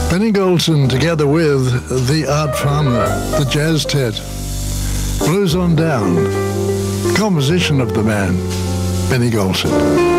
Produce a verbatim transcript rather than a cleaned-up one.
Benny Golson together with the Art Farmer, the Jazz Tet, Blues on Down, composition of the man, Benny Golson.